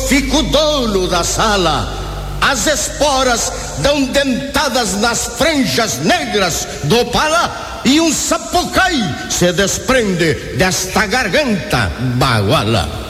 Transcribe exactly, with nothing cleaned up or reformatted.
fica o dono da sala. As esporas dão dentadas nas franjas negras do pala e um sapucai se desprende desta garganta baguala.